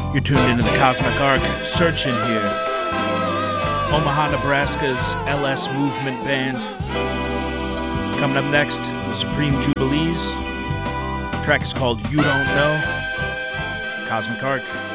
You're tuned into the Cosmic Arc. Searching here. Omaha, Nebraska's LS Movement Band. Coming up next, the Supreme Jubilees. The track is called You Don't Know. Cosmic Arc.